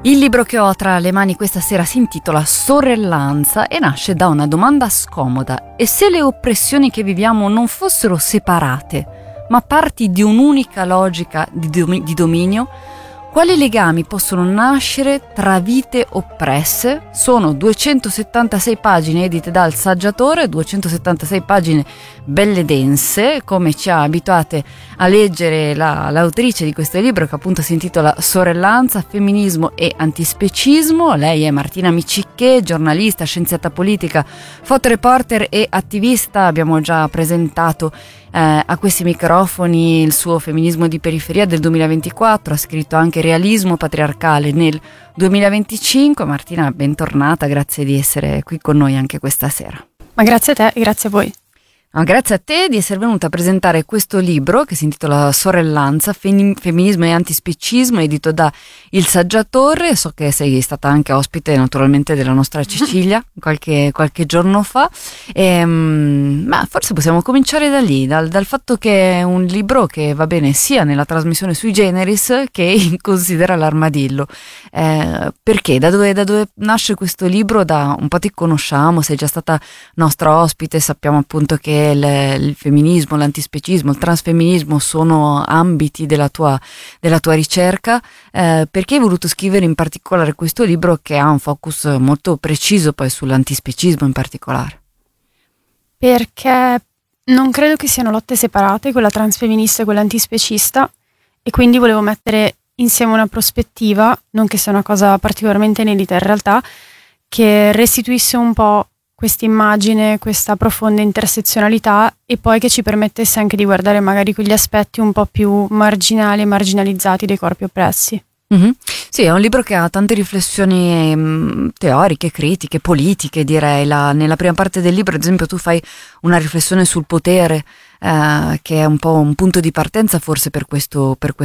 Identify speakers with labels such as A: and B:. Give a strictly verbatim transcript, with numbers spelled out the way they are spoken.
A: Il libro che ho tra le mani questa sera si intitola Sorellanza e nasce da una domanda scomoda: e se le oppressioni che viviamo non fossero separate, ma parti di un'unica logica di, dom- di dominio, quali legami possono nascere tra vite oppresse? Sono duecentosettantasei pagine edite dal Saggiatore, duecentosettantasei pagine belle dense, come ci ha abituate a leggere la, l'autrice di questo libro, che appunto si intitola Sorellanza, femminismo e antispecismo. Lei è Martina Micicché, giornalista, scienziata politica, fotoreporter e attivista. Abbiamo già presentato Eh, a questi microfoni il suo Femminismo di periferia del duemilaventiquattro, ha scritto anche Realismo patriarcale nel duemilaventicinque. Martina, bentornata, grazie di essere qui con noi anche questa sera.
B: Ma grazie a te e grazie a voi.
A: Ah, grazie a te di essere venuta a presentare questo libro che si intitola Sorellanza, Fem- femminismo e antispecismo, edito da Il Saggiatore. So che sei stata anche ospite naturalmente della nostra Cecilia qualche, qualche giorno fa, e, ma forse possiamo cominciare da lì, dal, dal fatto che è un libro che va bene sia nella trasmissione sui generis che in Considera l'armadillo. Eh, perché? Da dove, da dove nasce questo libro? Da un po' ti conosciamo, sei già stata nostra ospite, sappiamo appunto che Il, il femminismo, l'antispecismo, il transfemminismo sono ambiti della tua, della tua ricerca. Eh, perché hai voluto scrivere in particolare questo libro che ha un focus molto preciso poi sull'antispecismo in particolare?
B: Perché non credo che siano lotte separate, quella transfemminista e quella antispecista, e quindi volevo mettere insieme una prospettiva, non che sia una cosa particolarmente inedita in realtà, che restituisse un po' questa immagine, questa profonda intersezionalità, e poi che ci permettesse anche di guardare magari quegli aspetti un po' più marginali e marginalizzati dei corpi oppressi.
A: Mm-hmm. Sì, è un libro che ha tante riflessioni mh, teoriche, critiche, politiche, direi. La, nella prima parte del libro, ad esempio, tu fai una riflessione sul potere, eh, che è un po' un punto di partenza forse per questo, per questo